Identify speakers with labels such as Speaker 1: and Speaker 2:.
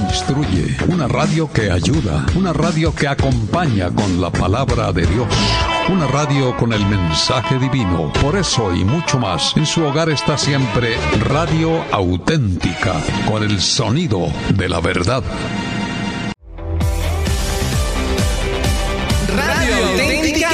Speaker 1: instruye, una radio que ayuda, una radio que acompaña con la palabra de Dios, una radio con el mensaje divino. Por eso y mucho más, en su hogar está siempre Radio Auténtica, con el sonido de la verdad.